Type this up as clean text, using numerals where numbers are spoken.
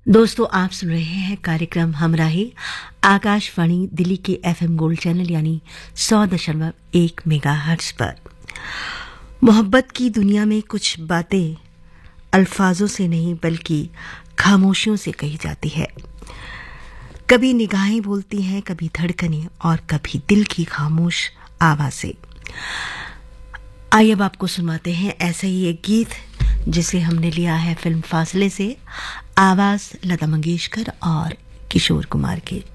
दोस्तों, आप सुन रहे हैं कार्यक्रम हमराही आकाशवाणी दिल्ली के एफएम गोल्ड चैनल यानी 100.1 मेगाहर्ट्ज पर। मोहब्बत की दुनिया में कुछ बातें अल्फाजों से नहीं बल्कि खामोशियों से कही जाती है। कभी निगाहें बोलती हैं, कभी धड़कनें और कभी दिल की खामोश आवाजें। आइए अब आपको सुनाते हैं ऐसे ही एक गीत जिसे हमने लिया है फिल्म फासले से। आवाज लता मंगेशकर और किशोर कुमार की।